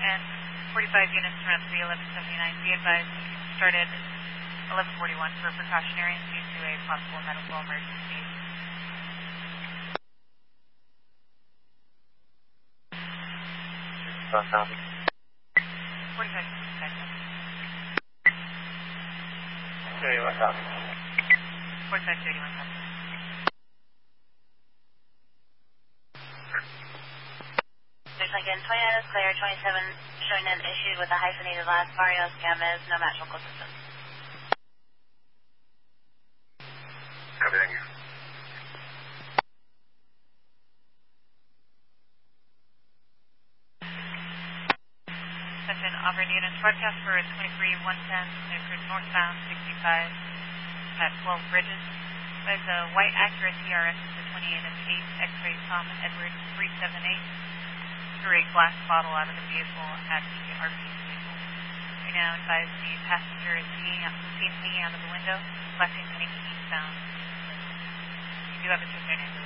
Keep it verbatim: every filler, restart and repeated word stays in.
and forty-five units from three eleven seventy-nine. Be advised, started eleven forty-one for precautionary due to a possible medical emergency. forty-five seconds. thirty-one thousand. forty-five thirty-one thousand. Again, twenty-nine is clear, twenty-seven showing an issue with a hyphenated last, Barrios Gomez, no match local system. Everything. Attention, operating units, broadcast for twenty-three one ten, occurred northbound sixty-five at twelve Bridges. There's a white Acura T R S to twenty-eight and eight, X-ray Tom Edward three seven eight. Threw a glass bottle out of the vehicle at the R P vehicle. We now advise the passenger is hanging out, seen hanging out of the window, flashing any eastbound. You do have a two-minute